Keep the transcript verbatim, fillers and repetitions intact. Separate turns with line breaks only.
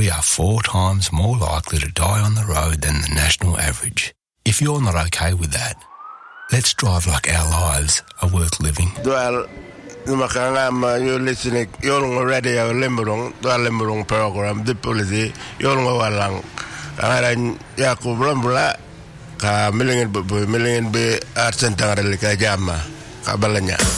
we are four times more likely to die on the road than the national average. If you're not okay with that, let's drive like our lives are worth living.
Well, you're listening, you're on radio Limburong, the Limburong program, the policy, you're on Walang. And Yakub Rambla, a million million be art center, like a jama, Kabalanya.